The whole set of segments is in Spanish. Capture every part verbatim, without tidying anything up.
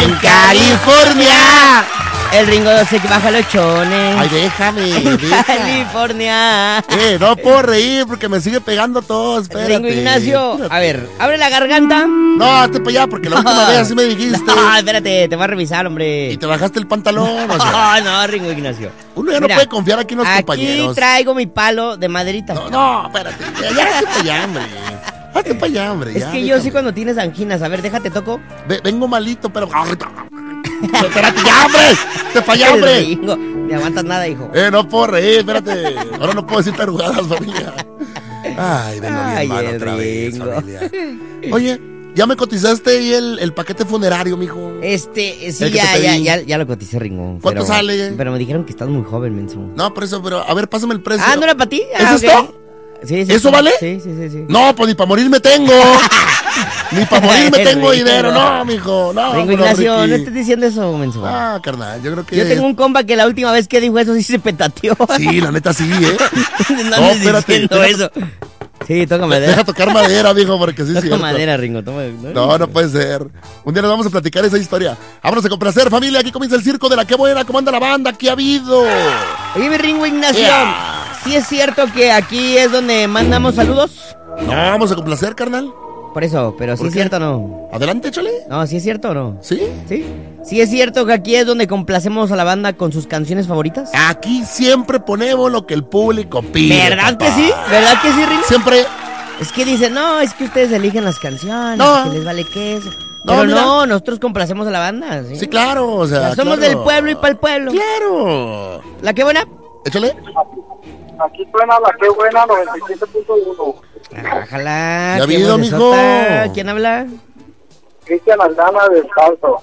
En California. El Ringo se baja los chones. Ay, déjame. En deja. California. Eh, no puedo reír porque me sigue pegando todo. Espérate. Ringo Ignacio, Espérate. a ver, abre la garganta. No, hazte para allá porque la última vez así me dijiste. No, espérate, te voy a revisar, hombre. Y te bajaste el pantalón. O sea, No, no, Ringo Ignacio. uno ya no Mira, puede confiar aquí en los aquí compañeros. traigo mi palo de maderita. No, no, espérate. Ya, ya hazte para allá, hombre. Hazte para allá, hombre. Es ya, que yo déjame. sí cuando tienes anginas. A ver, déjate toco. Ve- vengo malito, pero. Espérate, ya, hombre. Hazte para allá, El hombre. Ringo, ni aguantas nada, hijo. Eh, no puedo reír, espérate. Ahora no puedo decir tarugadas, familia. Ay, vengo bien Ay, mal el otra vez, Ringo. familia. Oye, ¿ya me cotizaste ahí el, el paquete funerario, mijo? Este, sí, El que ya, te ya, pedí. ya, ya lo coticé, Ringo. ¿Cuánto pero- sale? Pero me dijeron que estás muy joven, menso. No, por eso, pero a ver, pásame el precio. Ah, ¿no era para ti? ¿Es Ah, esto? ok. Sí, sí. ¿Eso sí. vale? Sí, sí, sí, sí. No, pues ni para morir me tengo. Ni para morir me El tengo Ringo. dinero. No, mijo, no. Ringo pero Ignacio, Ricky. no estés diciendo eso, menso. Ah, carnal, yo creo que... Yo tengo un compa que la última vez que dijo eso sí se petateó. Sí, la neta sí, ¿eh? no No, andes espérate, diciendo deja- eso. Sí, toca madera. Deja tocar madera, mijo, porque sí es Toca cierto. madera, Ringo. Toma, No, no puede ser. Un día nos vamos a platicar esa historia. Vámonos a complacer, familia. Aquí comienza el circo de la que buena. ¿Cómo anda la banda? ¿Qué ha habido? Oye, mi Ringo Ignacio, Yeah. ¿sí es cierto que aquí es donde mandamos saludos? No, vamos a complacer, carnal. Por eso, pero ¿sí ¿Por es qué? cierto o no? Adelante, échale. No, ¿sí es cierto o no? ¿Sí? ¿Sí? ¿Sí es cierto que aquí es donde complacemos a la banda con sus canciones favoritas? Aquí siempre ponemos lo que el público pide. ¿Verdad papá. que sí? ¿Verdad que sí, Ringo? Siempre. Es que dicen, no, es que ustedes eligen las canciones, No. que les vale queso. No, Pero mira. no, nosotros complacemos a la banda, ¿sí? Sí, claro. O sea, O sea, somos claro. del pueblo y para el pueblo. Claro. ¿La que buena? Échale. Aquí suena la que buena noventa y siete punto uno. Ojalá. Ya qué habido, vocesota. mijo. ¿Quién habla? Cristian Aldana Descalzo.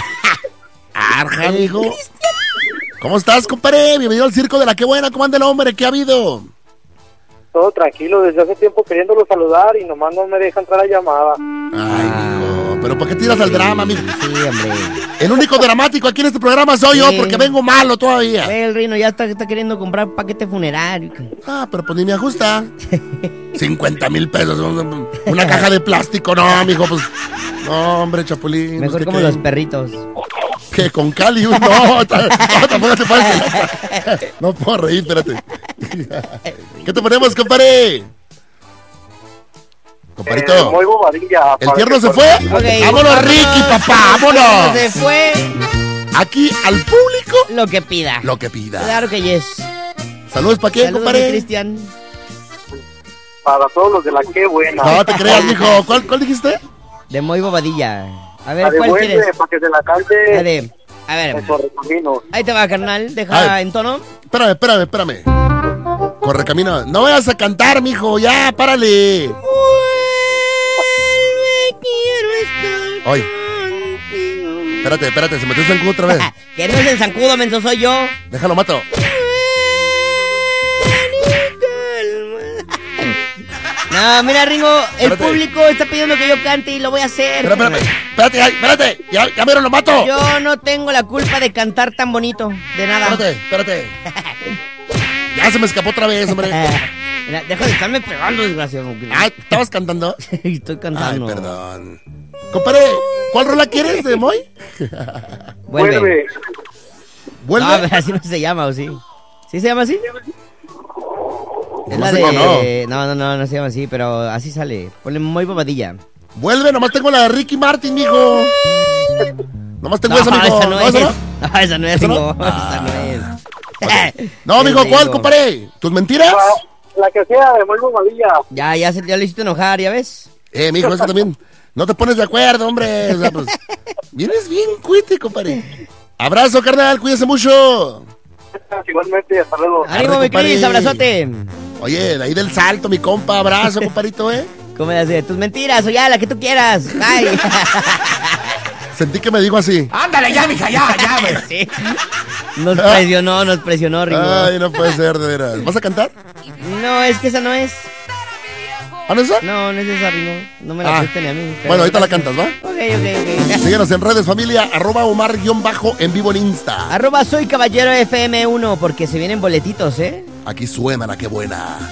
Arja, mijo. ¿Cómo estás, compadre? Bienvenido al circo de la que buena. ¿Cómo anda el hombre? ¿Qué ha habido? Todo tranquilo, desde hace tiempo queriéndolo saludar y nomás no me deja entrar la llamada. Ay, mijo. ¿Pero por qué tiras al drama, mijo? Sí, hombre. El único dramático aquí en este programa soy yo, Sí. porque vengo malo todavía. Ve, el Rino ya está, está queriendo comprar paquete funerario. Ah, pero pues ni me ajusta. cincuenta mil pesos. un- Una caja de plástico. No, mijo, pues. No, hombre, Chapulín. Mejor pues, ¿qué- como qué? los perritos. Que con Calius. No, ta- no, tampoco te pases de lanza. No puedo reír, espérate. ¿Qué te ponemos, compadre? Comparito. Eh, muy bobadilla. ¿El tierno se fue? Ok, Vámonos, Ricky, papá, vámonos. Se fue Aquí al público lo que pida. lo que pida. Claro que yes. Saludos para quién, Saludos, mi compadre. Cristian. Para todos los de la que buena. No te creas, mijo. ¿Cuál, cuál dijiste? De muy bobadilla. A La ver, de ¿cuál Vuelve, quieres? para que se la La cante de... A ver, en Correcaminos. ahí te va, carnal. Deja Ay. en tono. Espérame, espérame, espérame. Corre camino. No vayas a cantar, mijo. Ya, párale. Vuelve, quiero estar Oye. contigo. Espérate, espérate. Se metió el zancudo otra vez. Que no es el zancudo, menso, soy yo. Déjalo, mato. No, mira, Ringo, el Espérate. público está pidiendo que yo cante y lo voy a hacer. Espérate, espérate. Espérate, ay, espérate. Ya, ya mero lo mato. Yo no tengo la culpa de cantar tan bonito, de nada. Espérate, espérate. Ya se me escapó otra vez, hombre. Mira, deja de estarme pegando, desgraciado. Ah, ¿estabas cantando? Estoy Ay, cantando. perdón. Compadre, ¿cuál rola quieres de Moy? Vuelve. Vuelve. ¿Vuelve? No, pero así no se llama, ¿o sí? ¿Sí se llama así? Es No la sé de... que No, no, no, no se llama así, pero así sale. Ponle muy bobadilla. Vuelve, nomás tengo la de Ricky Martin, mijo. Nomás tengo No, esa, mijo. esa no, ¿No, es. esa no? No, esa no es, ¿Esa no? Ringo. Ah. Esa no es. No, El mijo, ¿cuál, Ringo. compadre? ¿Tus mentiras? La, la que sea de muy bobadilla. Ya, ya, se, ya lo hiciste enojar, ¿ya ves? Eh, mijo, eso también. No te pones de acuerdo, hombre. O sea, pues, vienes bien cuite, compadre. Abrazo, carnal, cuídese mucho. Igualmente, hasta luego. ¡Ánimo, Arre, mi Cris! compadre. ¡Abrazote! Oye, de ahí del salto, mi compa. Abrazo, compadrito, ¿eh? ¿Cómo le hace? Tus mentiras o ya, la que tú quieras. Bye. Sentí que me dijo así. Ándale ya, mija, ya, ya, güey. Sí. Nos presionó, nos presionó, Ringo. Ay, no puede ser, de veras. ¿Vas a cantar? No, es que esa no es. ¿Ah, no es esa? No, no es esa, Ringo. No me la Ah. presté ni a mí. pero- Bueno, ahorita la cantas, ¿va? Ok, ok, ok. Síguenos en redes, familia. Arroba Omar guión bajo en vivo en Insta. Arroba soy caballero F M uno porque se vienen boletitos, ¿eh? Aquí suena la que buena.